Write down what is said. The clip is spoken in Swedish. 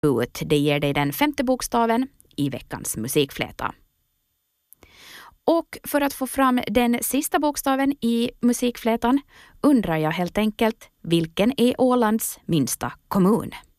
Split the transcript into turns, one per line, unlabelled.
ut. Det ger dig den 5:e bokstaven i veckans musikfläta. Och för att få fram den sista bokstaven i musikflätan undrar jag helt enkelt, vilken är Ålands minsta kommun?